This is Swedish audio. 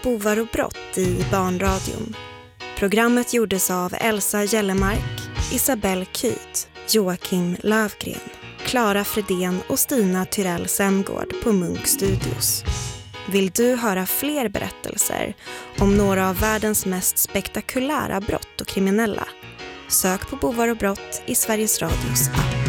Bovar och brott i barnradion. Programmet gjordes av Elsa Gellemark, Isabelle Kyt, Joakim Lövgren, Klara Fredén och Stina Tyrell Semgård på Munk Studios. Vill du höra fler berättelser om några av världens mest spektakulära brott och kriminella? Sök på Bovar och brott i Sveriges Radios app.